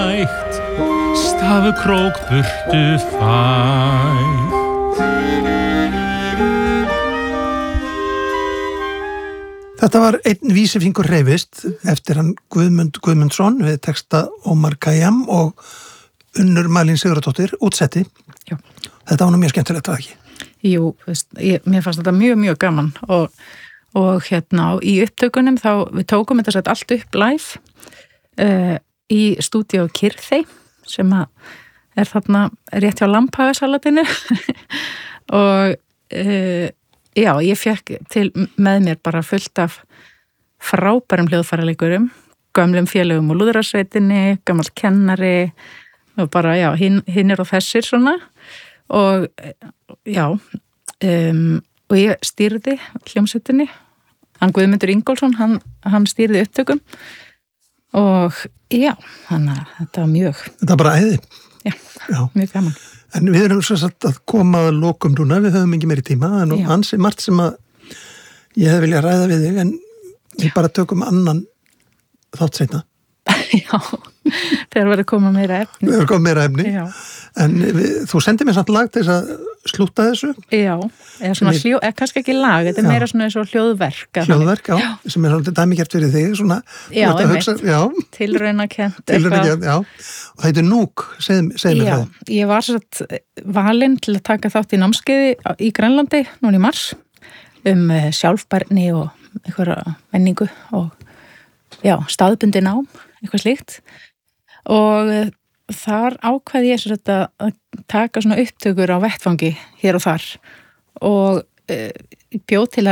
hægt, stafkrók burtu fægt. Þetta var einn vísifingur hreyfist eftir hann Guðmund Guðmundsson við texta Ómar Khayyam og Unnur Malín Sigurðardóttir útsetti. Já. Þetta var nú mjög skemmtilegt, var ekki? Jú, mér fannst þetta mjög gaman og hérna í upptökunum þá við tókum þetta sett allt upp live í stúdíó Kyrþey sem er þarna rétt hjá Lambhagasalatinu og já, ég fekk til með mér bara fullt af frábærum hljóðfæraleikurum, gömlum félögum og lúðrasveitinni, gamall kennari og bara, já, hinn og þessir svona og já, og ég stýrði hljómsveitinni, hann Guðmundur Ingólfsson, hann stýrði upptökum og já, þannig að þetta var mjög... Þetta var bara æði. Já, mjög gaman. En við erum svo satt að koma að lokum núna, við höfum ekki meiri tíma, en ansi margt sem að ég hef viljað ræða við þig, en við bara tökum annan þátt seinna. Já, þegar verður koma meira efni. Við verður koma meira efni, já. En þú sendir mér samt lag til þess að slúta þessu. Já, eða svona kannski ekki lag, þetta er meira svona eins og hljóðverk. Hljóðverk, já, sem er svolítið dæmigert fyrir þig, svona. Já, tilraunakent. Tilraunakent, já. Og þetta er núk, segð mér það. Já, ég var svo valin til að taka þátt í námskeiði í Grænlandi, núna í mars, sjálfbærni og einhverja menningu og já, staðbundin nám, eitthvað slíkt og þar ákvaði ég að taka svona upptökur á vettfangi hér og þar og bjóð til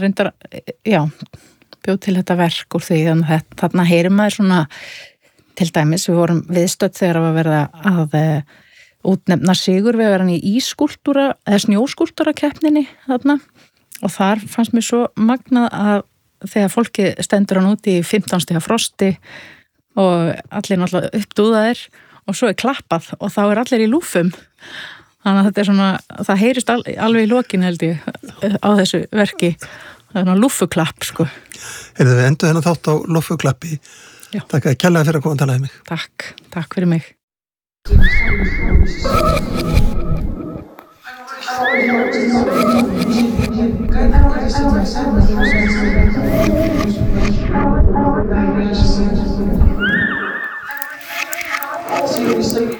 þetta verk úr því þannig að þarna heyrir maður svona til dæmis, við vorum viðstödd þegar að verða að útnefna sigurvegaran í ískúltúra eða snjóskúltúra keppninni þarna og þar fannst mér svo magnað að þegar fólki stendur hann úti í 15 stiga frosti og allir náttúrulega uppdúðaðir og svo er klappað og þá er allir í lúfum þannig að þetta er svona, það heyrist alveg í lokin held ég á þessu verki það er svona lúfuklapp sko. Heyrðu við endur þennan þátt á lúfuklappi. Takk að kærlega fyrir að koma að tala um mig. Takk fyrir mig. Seriously.